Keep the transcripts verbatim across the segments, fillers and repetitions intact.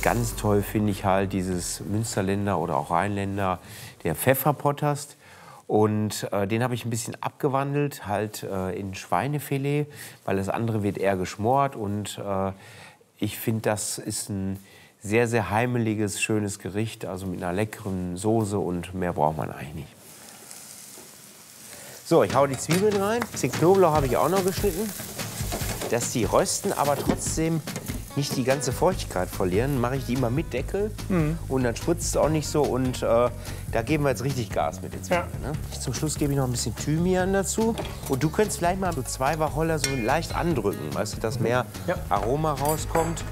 Ganz toll finde ich halt dieses Münsterländer oder auch Rheinländer, der Pfefferpottast. Und äh, den habe ich ein bisschen abgewandelt, halt äh, in Schweinefilet, weil das andere wird eher geschmort. Und äh, ich finde, das ist ein sehr, sehr heimeliges, schönes Gericht, also mit einer leckeren Soße und mehr braucht man eigentlich nicht. So, ich hau die Zwiebeln rein. Ein bisschen Knoblauch habe ich auch noch geschnitten. Dass die rösten, aber trotzdem nicht die ganze Feuchtigkeit verlieren, mache ich die immer mit Deckel. Mhm. Und dann spritzt es auch nicht so. Und äh, da geben wir jetzt richtig Gas mit den Zwiebeln. Ja. Ne? Zum Schluss gebe ich noch ein bisschen Thymian dazu. Und du könntest vielleicht mal so zwei Wacholder so leicht andrücken, weißt du, dass mehr ja. Aroma rauskommt.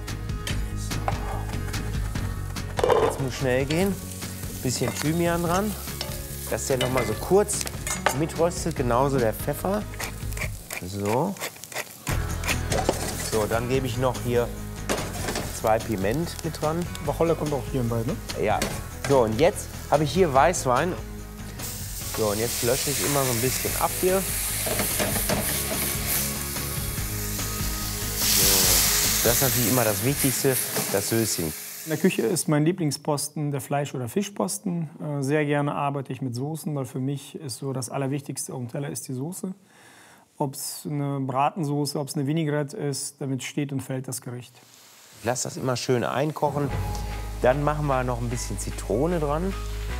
Jetzt muss schnell gehen. Bisschen Thymian dran, dass der noch mal so kurz mitröstet, genauso der Pfeffer. So. So, dann gebe ich noch hier zwei Piment mit dran. Wacholder kommt auch hier bei, ne? Ja. So, und jetzt habe ich hier Weißwein. So, und jetzt lösche ich immer so ein bisschen ab hier. So. Das ist natürlich immer das Wichtigste, das Söschen. In der Küche ist mein Lieblingsposten der Fleisch- oder Fischposten. Sehr gerne arbeite ich mit Soßen, weil für mich ist so das Allerwichtigste auf dem Teller ist die Soße. Ob es eine Bratensoße, ob es eine Vinaigrette ist, damit steht und fällt das Gericht. Lass das immer schön einkochen. Dann machen wir noch ein bisschen Zitrone dran.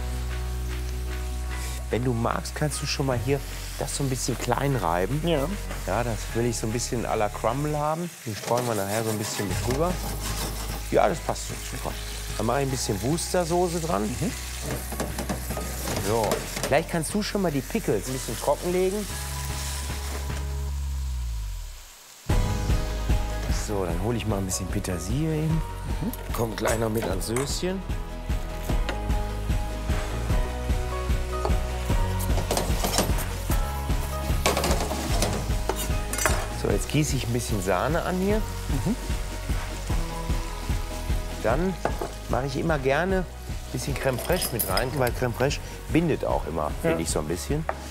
Wenn du magst, kannst du schon mal hier das so ein bisschen klein reiben. Ja. Ja, das will ich so ein bisschen à la Crumble haben. Den streuen wir nachher so ein bisschen mit drüber. Ja, das passt schon super. Dann mache ich ein bisschen Worcestersoße dran. Mhm. So, vielleicht kannst du schon mal die Pickles ein bisschen trocken legen. So, dann hole ich mal ein bisschen Petersilie hin. Mhm. Kommt gleich noch mit ans Söschen. So, jetzt gieße ich ein bisschen Sahne an hier. Mhm. Dann mache ich immer gerne ein bisschen Crème Fraiche mit rein, weil Crème Fraiche bindet auch immer, finde ja. ich, so ein bisschen.